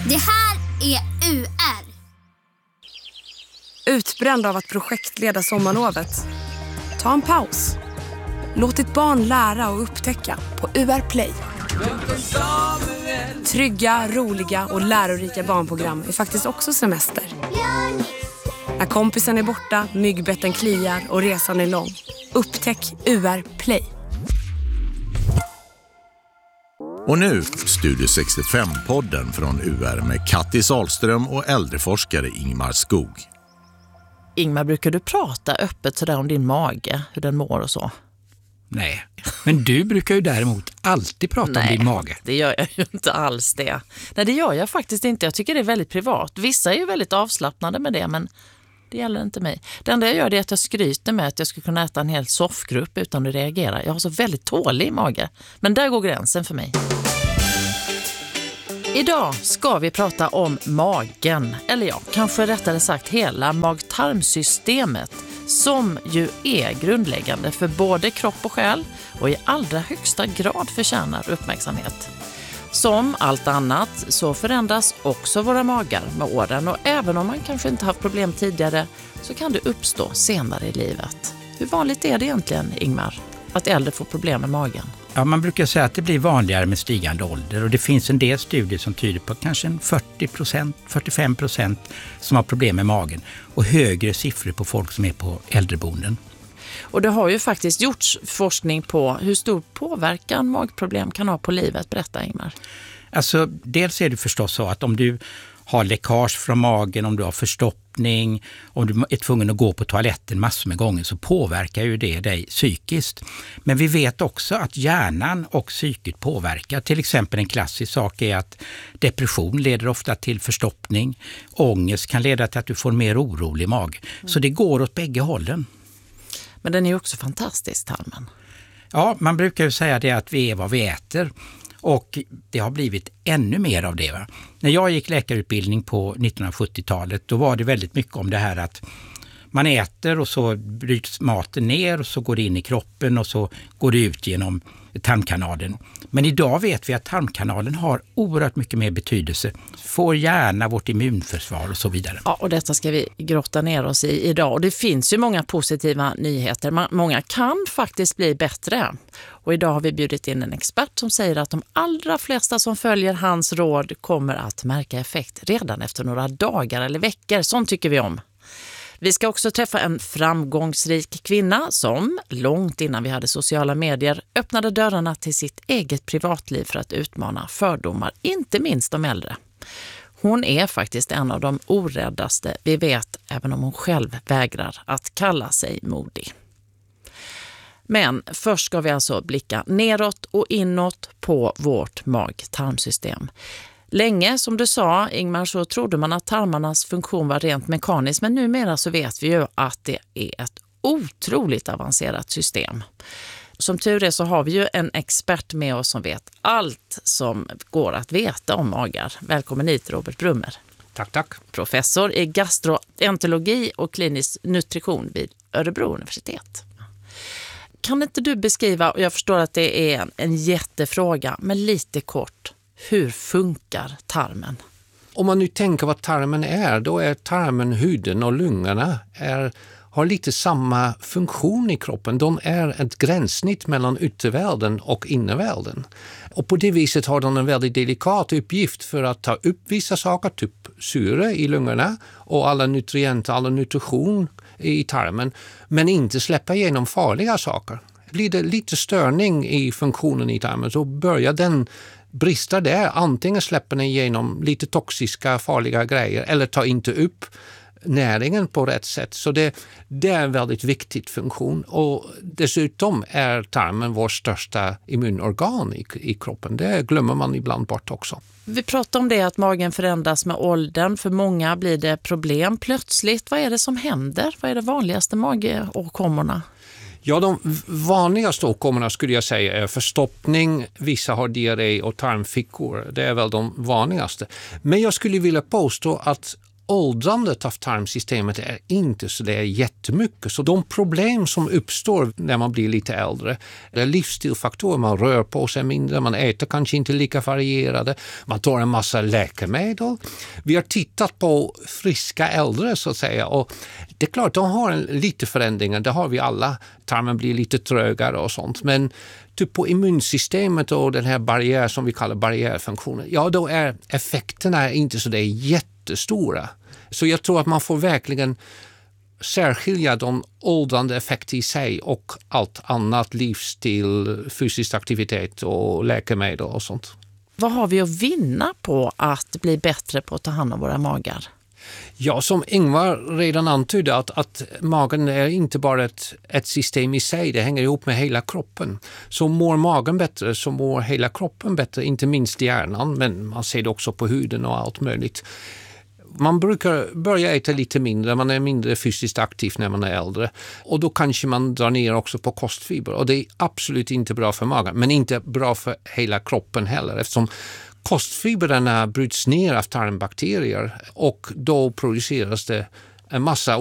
Det här är UR. Utbränd av att projektleda sommarlovet? Ta en paus. Låt ditt barn lära och upptäcka på UR Play. Trygga, roliga och lärorika barnprogram är faktiskt också semester. När kompisen är borta, myggbetten kliar och resan är lång. Upptäck UR Play. Och nu Studio 65-podden från UR med Kattis Ahlström och äldreforskare Ingmar Skog. Ingmar, brukar du prata öppet sådär om din mage, hur den mår och så? Nej, men du brukar ju däremot alltid prata om din mage. Nej, det gör jag ju inte alls det. Nej, det gör jag faktiskt inte. Jag tycker det är väldigt privat. Vissa är ju väldigt avslappnade med det, men det gäller inte mig. Det enda jag gör är att jag skryter med att jag skulle kunna äta en hel soffgrupp utan att reagera. Jag har så väldigt tålig mage, men där går gränsen för mig. Idag ska vi prata om magen, eller ja, kanske rättare sagt hela mag-tarmsystemet, som ju är grundläggande för både kropp och själ och i allra högsta grad förtjänar uppmärksamhet. Som allt annat så förändras också våra magar med åren, och även om man kanske inte haft problem tidigare så kan det uppstå senare i livet. Hur vanligt är det egentligen, Ingmar, att äldre får problem med magen? Ja, man brukar säga att det blir vanligare med stigande ålder, och det finns en del studier som tyder på kanske 45% som har problem med magen och högre siffror på folk som är på äldreboenden. Och det har ju faktiskt gjorts forskning på hur stor påverkan magproblem kan ha på livet. Berätta, Ingmar. Alltså, dels är det förstås så att om du har läckage från magen, om du har förstoppning, om du är tvungen att gå på toaletten massor med gånger, så påverkar ju det dig psykiskt. Men vi vet också att hjärnan och psyket påverkar. Till exempel en klassisk sak är att depression leder ofta till förstoppning. Ångest kan leda till att du får mer orolig mage. Så det går åt bägge hållen. Men den är ju också fantastisk, tarmen. Ja, man brukar ju säga det att vi är vad vi äter. Och det har blivit ännu mer av det. Va? När jag gick läkarutbildning på 1970-talet, då var det väldigt mycket om det här att man äter och så bryts maten ner och så går det in i kroppen och så går det ut genom tarmkanalen. Men idag vet vi att tarmkanalen har oerhört mycket mer betydelse för hjärna, vårt immunförsvar och så vidare. Ja, och detta ska vi grotta ner oss i idag. Och det finns ju många positiva nyheter. Många kan faktiskt bli bättre. Och idag har vi bjudit in en expert som säger att de allra flesta som följer hans råd kommer att märka effekt redan efter några dagar eller veckor. Sånt tycker vi om. Vi ska också träffa en framgångsrik kvinna som, långt innan vi hade sociala medier, öppnade dörrarna till sitt eget privatliv för att utmana fördomar, inte minst de äldre. Hon är faktiskt en av de oräddaste vi vet, även om hon själv vägrar att kalla sig modig. Men först ska vi alltså blicka neråt och inåt på vårt mag-tarmsystem. Länge, som du sa, Ingmar, så trodde man att tarmarnas funktion var rent mekanisk, men numera så vet vi ju att det är ett otroligt avancerat system. Som tur är så har vi ju en expert med oss som vet allt som går att veta om magar. Välkommen hit, Robert Brummer. Tack. Professor i gastroenterologi och klinisk nutrition vid Örebro universitet. Kan inte du beskriva, och jag förstår att det är en jättefråga, men lite kort, hur funkar tarmen? Om man nu tänker vad tarmen är, då är tarmen, huden och lungorna har lite samma funktion i kroppen. De är ett gränssnitt mellan yttervärlden och innervärlden. Och på det viset har de en väldigt delikat uppgift för att ta upp vissa saker, typ syre i lungorna och alla nutrienter, alla nutrition i tarmen, men inte släppa igenom farliga saker. Blir det lite störning i funktionen i tarmen så börjar den brista där. Antingen släpper den igenom lite toxiska, farliga grejer eller tar inte upp näringen på rätt sätt. Så det är en väldigt viktig funktion. Och dessutom är tarmen vår största immunorgan i kroppen. Det glömmer man ibland bort också. Vi pratar om det att magen förändras med åldern. För många blir det problem plötsligt. Vad är det som händer? Vad är det vanligaste magåkommorna? Ja, de vanligaste åkommorna skulle jag säga är förstoppning, vissa har diarré och tarmfickor. Det är väl de vanligaste. Men jag skulle vilja påstå att åldrandet av tarmsystemet är inte så det är jättemycket. Så de problem som uppstår när man blir lite äldre, det är livsstilfaktorer. Man rör på sig mindre, man äter kanske inte lika varierade, man tar en massa läkemedel. Vi har tittat på friska äldre så att säga, och det är klart de har lite förändringar, det har vi alla. Tarmen blir lite trögare och sånt, men typ på immunsystemet och den här barriär som vi kallar barriärfunktionen, ja då är effekterna inte så det är jättestora. Så jag tror att man får verkligen särskilja de åldrande effekter i sig och allt annat, livsstil, fysisk aktivitet och läkemedel och sånt. Vad har vi att vinna på att bli bättre på att ta hand om våra magar? Ja, som Ingvar redan antydde att magen är inte bara ett system i sig, det hänger ihop med hela kroppen. Så mår magen bättre så mår hela kroppen bättre, inte minst hjärnan, men man ser det också på huden och allt möjligt. Man brukar börja äta lite mindre, man är mindre fysiskt aktiv när man är äldre. Och då kanske man drar ner också på kostfiber. Och det är absolut inte bra för magen, men inte bra för hela kroppen heller. Eftersom kostfibrerna bryts ner av tarmbakterier och då produceras det en massa